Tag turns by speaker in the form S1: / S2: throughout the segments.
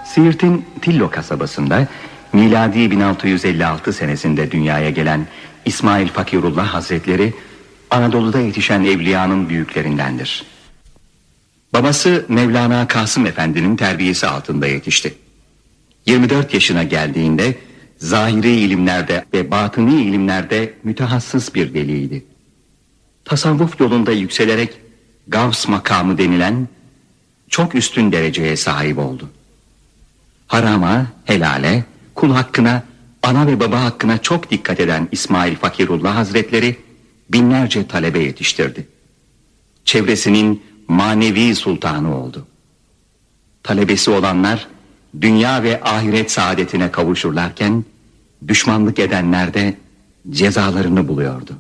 S1: Siirt'in Tillo kasabasında miladi 1656 senesinde dünyaya gelen İsmail Fakirullah Hazretleri Anadolu'da yetişen evliyanın büyüklerindendir. Babası Mevlana Kasım Efendi'nin terbiyesi altında yetişti. 24 yaşına geldiğinde zahiri ilimlerde ve batıni ilimlerde mütehassıs bir veliydi. Tasavvuf yolunda yükselerek Gavs makamı denilen çok üstün dereceye sahip oldu. Harama, helale, kul hakkına, ana ve baba hakkına çok dikkat eden İsmail Fakirullah Hazretleri binlerce talebe yetiştirdi. Çevresinin manevi sultanı oldu. Talebesi olanlar dünya ve ahiret saadetine kavuşurlarken düşmanlık edenler de cezalarını buluyordu.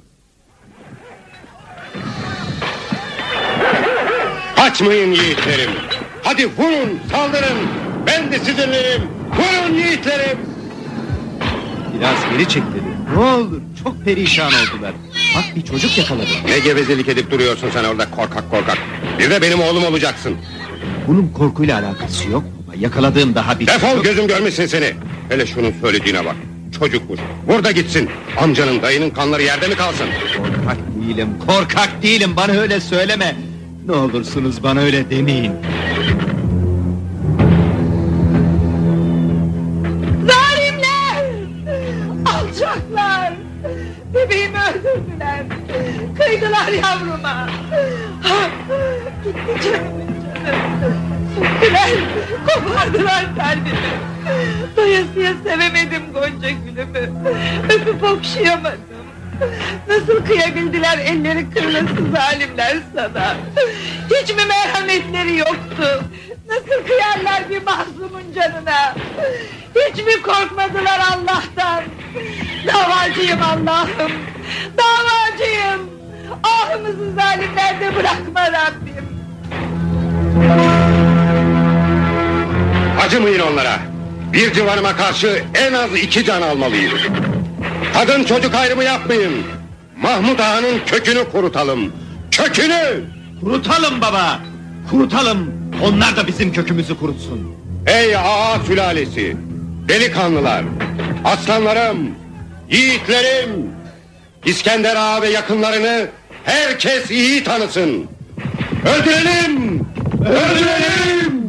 S2: Kaçmayın yiğitlerim. Hadi vurun, saldırın. Ben de sizinleyim. Vurun yiğitlerim.
S3: Biraz geri çek dedi. Ne olur, çok perişan oldular. Bak bir çocuk yakaladı.
S2: Ne gevezelik edip duruyorsun sen orada korkak korkak. Bir de benim oğlum olacaksın.
S3: Bunun korkuyla alakası yok baba. Yakaladığım daha bir...
S2: Defol, gözüm görmesin seni. Hele şunun söylediğine bak. Çocukmuş. Burada gitsin. Amcanın, dayının kanları yerde mi kalsın?
S3: Korkak değilim. Bana öyle söyleme. Ne olursunuz bana öyle demeyin.
S4: Zalimler! Alçaklar! Bebeğimi öldürdüler. Kıydılar yavruma. Gitti canım. Söktüler, kopardılar kalbimi. Doyasıya sevemedim Gonca gülümü. Öpüp okşayamadım. Nasıl kıyabildiler elleri kırılasın zalimler sana? Hiç mi merhametleri yoktu? Nasıl kıyarlar bir mahzumun canına? Hiç mi korkmadılar Allah'tan? Davacıyım Allah'ım, davacıyım. Ahımızı zalimlerde bırakma Rabbim.
S2: Acımayın onlara. Bir civanıma karşı en az 2 can almalıyım. Kadın çocuk ayrımı yapmayın. Mahmud Ağa'nın kökünü kurutalım. Kökünü!
S3: Kurutalım baba. Kurutalım. Onlar da bizim kökümüzü kurutsun.
S2: Ey Ağa sülalesi, delikanlılar, aslanlarım, yiğitlerim, İskender Ağa ve yakınlarını herkes iyi tanısın. Öldürelim! Öldürelim!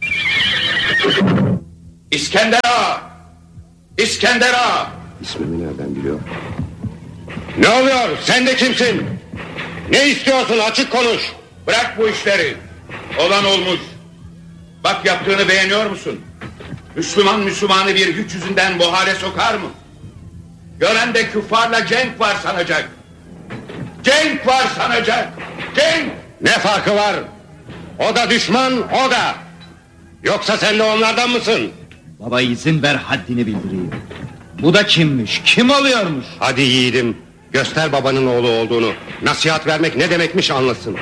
S2: İskender Ağa! İskender Ağa! İsmimi nereden biliyor? Ne oluyor? Sen de kimsin? Ne istiyorsun? Açık konuş.
S5: Bırak bu işleri. Olan olmuş. Bak, yaptığını beğeniyor musun? Müslümanı bir güç yüzünden bu hale sokar mı? Gören de küffarla cenk var sanacak. Cenk var sanacak. Cenk!
S2: Ne farkı var? O da düşman, o da. Yoksa sen de onlardan mısın?
S3: Baba izin ver haddini bildireyim. Bu da kimmiş? Kim oluyormuş?
S2: Hadi yiğidim, göster babanın oğlu olduğunu. Nasihat vermek ne demekmiş anlasın.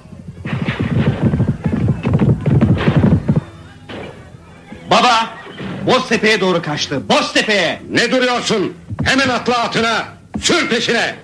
S3: Baba, Boztepe'ye doğru kaçtı. Boztepe'ye!
S2: Ne duruyorsun? Hemen atla atına, sür peşine.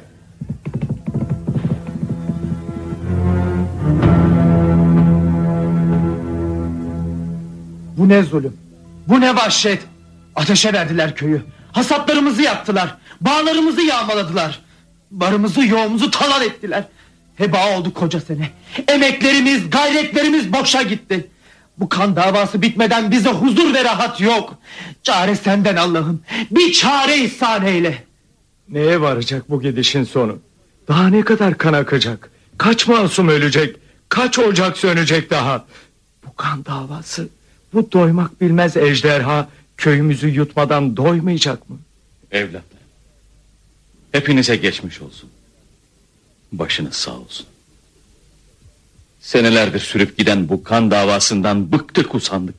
S6: Bu ne zulüm, bu ne vahşet. Ateşe verdiler köyü. Hasatlarımızı yaktılar. Bağlarımızı yağmaladılar. Barımızı yoğumuzu talan ettiler. Heba oldu koca sene. Emeklerimiz, gayretlerimiz boşa gitti. Bu kan davası bitmeden bize huzur ve rahat yok. Çare senden Allah'ım. Bir çare ihsan eyle.
S7: Neye varacak bu gidişin sonu? Daha ne kadar kan akacak? Kaç masum ölecek? Kaç ocak sönecek daha? Bu kan davası, bu doymak bilmez ejderha köyümüzü yutmadan doymayacak mı?
S8: Evlatlarım, hepinize geçmiş olsun. Başınız sağ olsun. Senelerdir sürüp giden bu kan davasından bıktık usandık.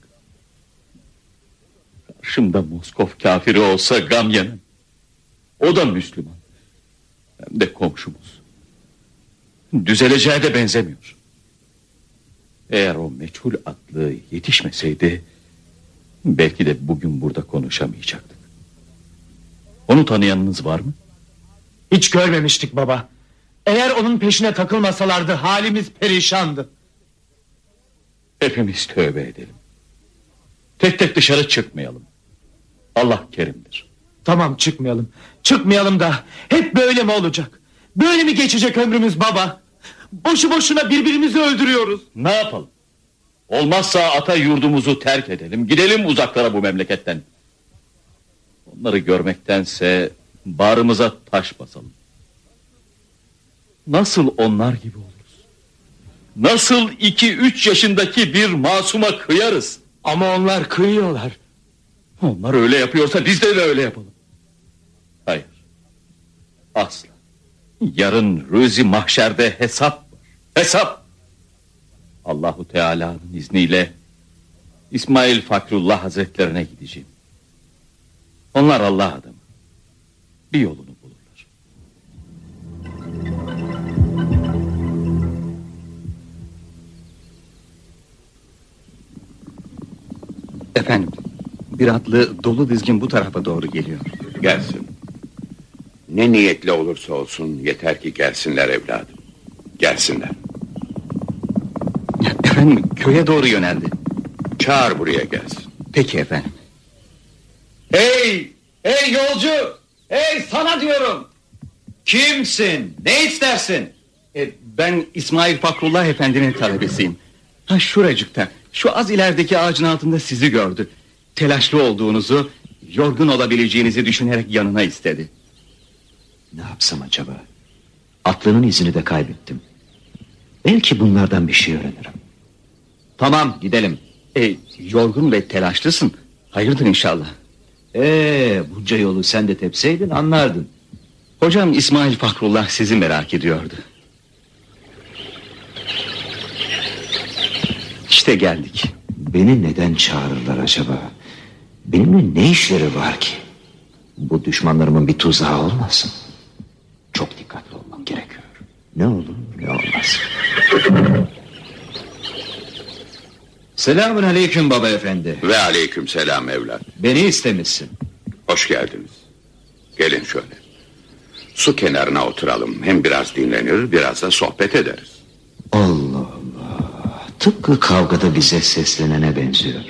S8: Karşımda Moskov kafiri olsa gam yemem. O da Müslüman, hem de komşumuz. Düzeleceğe de benzemiyor. Eğer o meçhul atlı yetişmeseydi belki de bugün burada konuşamayacaktık. Onu tanıyanınız var mı?
S6: Hiç görmemiştik baba. Eğer onun peşine takılmasalardı halimiz perişandı.
S8: Hepimiz tövbe edelim. Tek tek dışarı çıkmayalım. Allah kerimdir.
S6: Tamam, çıkmayalım. Çıkmayalım da hep böyle mi olacak? Böyle mi geçecek ömrümüz baba? Boşu boşuna birbirimizi öldürüyoruz.
S8: Ne yapalım? Olmazsa ata yurdumuzu terk edelim. Gidelim uzaklara bu memleketten. Onları görmektense bağrımıza taş basalım. Nasıl onlar gibi oluruz? Nasıl 2-3 yaşındaki bir masuma kıyarız?
S6: Ama onlar kıyıyorlar.
S8: Onlar öyle yapıyorsa biz de öyle yapalım. Hayır. Asla. Yarın rüzi mahşerde hesap var. Hesap. Allahu Teala'nın izniyle İsmail Fakrullah Hazretlerine gideceğim. Onlar Allah adamı. Bir yolunu bulurlar.
S1: Efendim, bir atlı dolu dizgin bu tarafa doğru geliyor.
S5: Gelsin. Ne niyetle olursa olsun yeter ki gelsinler evladım. Gelsinler.
S1: Efendim, köye doğru yöneldi.
S5: Çağır buraya gelsin.
S1: Peki efendim.
S3: Hey! Hey yolcu! Hey, sana diyorum! Kimsin? Ne istersin?
S1: Ben İsmail Fakrullah Efendi'nin talebesiyim. Ha, şuracıkta, şu az ilerideki ağacın altında sizi gördü. Telaşlı olduğunuzu, yorgun olabileceğinizi düşünerek yanına istedi.
S9: Ne yapsam acaba? Aklının izini de kaybettim. Belki bunlardan bir şey öğrenirim. Tamam, gidelim.
S1: Yorgun ve telaşlısın. Hayırdır inşallah.
S9: Bunca yolu sen de tepseydin anlardın.
S1: Hocam İsmail Fakrullah sizi merak ediyordu. İşte geldik.
S9: Beni neden çağırırlar acaba? Benimle ne işleri var ki? Bu düşmanlarımın bir tuzağı olmasın. Çok dikkatli olmam gerekiyor. Ne olur ne olmaz.
S3: Selamun aleyküm baba efendi.
S5: Ve aleyküm selam evlat.
S3: Beni istemişsin.
S5: Hoş geldiniz. Gelin şöyle. Su kenarına oturalım. Hem biraz dinlenir, biraz da sohbet ederiz.
S9: Allah Allah. Tıpkı kavgada bize seslenene benziyor.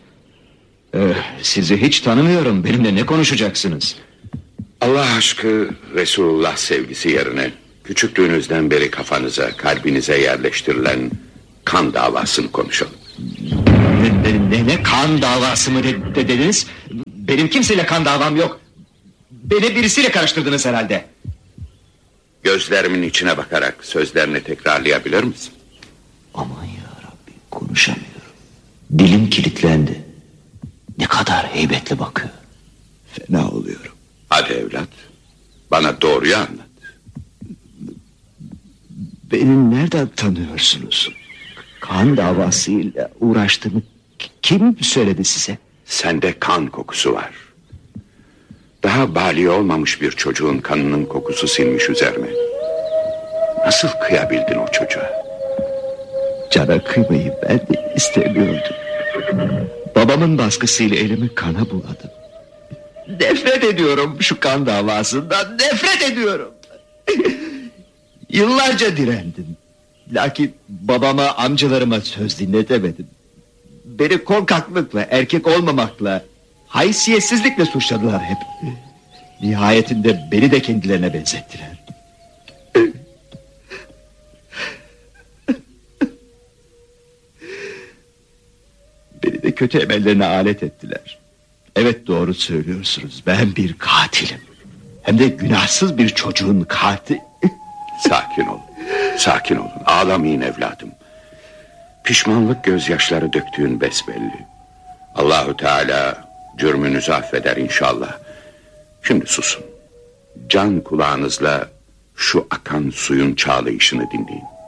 S9: Sizi hiç tanımıyorum. Benimle ne konuşacaksınız?
S5: Allah aşkı, Resulullah sevgisi yerine küçüklüğünüzden beri kafanıza, kalbinize yerleştirilen kan davasını konuşalım.
S9: Ne kan davası mı dediniz? Benim kimseyle kan davam yok. Beni birisiyle karıştırdınız herhalde.
S5: Gözlerimin içine bakarak sözlerini tekrarlayabilir misin?
S9: Aman ya Rabbi, konuşamıyorum. Dilim kilitlendi. Ne kadar heybetli bakıyor. Fena oluyorum.
S5: Hadi evlat, bana doğruyu anlat.
S9: Beni nereden tanıyorsunuz? Kan davasıyla uğraştığımı kim söyledi size?
S5: Sende kan kokusu var. Daha bali olmamış bir çocuğun kanının kokusu sinmiş üzerime. Nasıl kıyabildin o çocuğa?
S9: Cana kıymayı ben de istemiyordum. Babamın baskısıyla elimi kana buladım. Nefret ediyorum şu kan davasından. Nefret ediyorum. Yıllarca direndim. Lakin babama, amcalarıma söz dinletemedim. Beni korkaklıkla, erkek olmamakla, haysiyetsizlikle suçladılar hep. Nihayetinde beni de kendilerine benzettiler. Beni de kötü emellerine alet ettiler. Evet, doğru söylüyorsunuz. Ben bir katilim. Hem de günahsız bir çocuğun katili.
S5: Sakin ol. Sakin olun. Ağlamayın evladım. Pişmanlık gözyaşları döktüğün besbelli. Allahu Teala cürmünüzü affeder inşallah. Şimdi susun. Can kulağınızla şu akan suyun çağlayışını dinleyin.